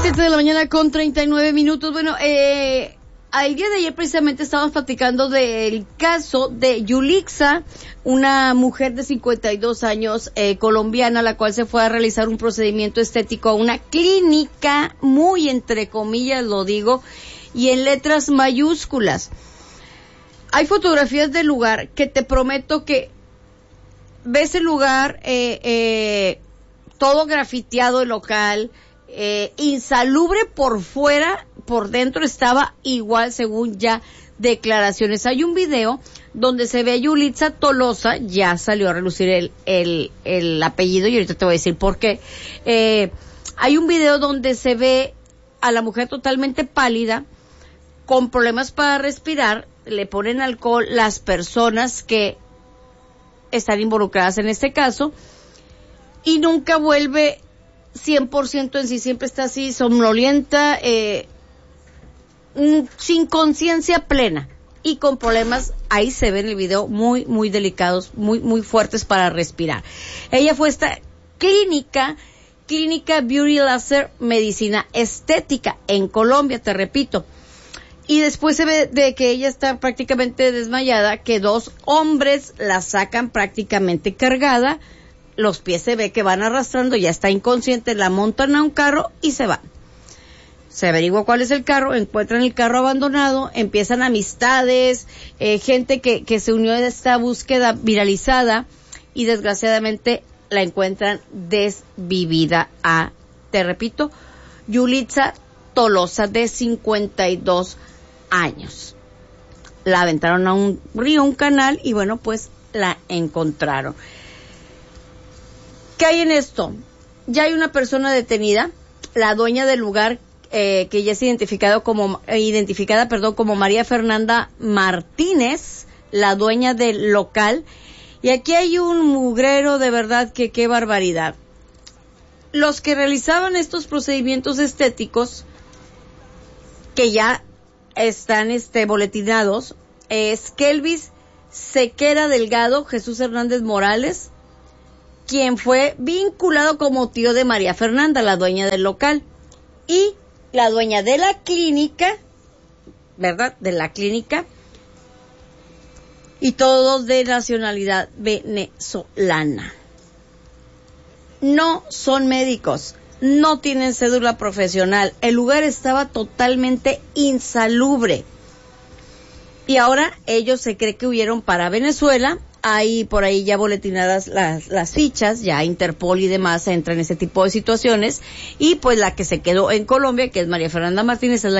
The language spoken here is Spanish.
las 7 de la mañana con 39 minutos. Bueno, al día de ayer precisamente estábamos platicando del caso de Yulixa, una mujer de 52 años colombiana, la cual se fue a realizar un procedimiento estético a una clínica, muy entre comillas lo digo, y en letras mayúsculas. Hay fotografías del lugar que te prometo que ves el lugar todo grafiteado el local, insalubre por fuera, por dentro estaba igual según ya declaraciones. Hay un video donde se ve a Yulixa Tolosa, ya salió a relucir el apellido y ahorita te voy a decir por qué. Hay un video donde se ve a la mujer totalmente pálida, con problemas para respirar, le ponen alcohol las personas que están involucradas en este caso y nunca vuelve 100% en sí, siempre está así somnolienta, sin conciencia plena y con problemas, ahí se ve en el video, muy muy delicados, muy fuertes para respirar. Ella fue a esta clínica Beauty Laser Medicina Estética en Colombia, te repito. Y después se ve de que ella está prácticamente desmayada, que dos hombres la sacan prácticamente cargada, los pies se ve que van arrastrando, ya está inconsciente, la montan a un carro y se van. Se averigua cuál es el carro, encuentran el carro abandonado, empiezan amistades, gente que se unió a esta búsqueda viralizada y desgraciadamente la encuentran desvivida a, te repito, Yulixa Tolosa de 52 años. La aventaron a un río, un canal y bueno, pues la encontraron. ¿Qué hay en esto? Ya hay una persona detenida, la dueña del lugar, que ya es identificada como María Fernanda Martínez, la dueña del local. Y aquí hay un mugrero de verdad que qué barbaridad. Los que realizaban estos procedimientos estéticos, que ya están boletinados, es Kelvis Sequera Delgado, Jesús Hernández Morales, quien fue vinculado como tío de María Fernanda, la dueña del local, y la dueña de la clínica, ¿verdad? De la clínica, y todos de nacionalidad venezolana. No son médicos, no tienen cédula profesional, el lugar estaba totalmente insalubre. Y ahora ellos se cree que huyeron para Venezuela. Hay por ahí ya boletinadas las fichas, ya Interpol y demás entra en ese tipo de situaciones, y pues la que se quedó en Colombia, que es María Fernanda Martínez, es la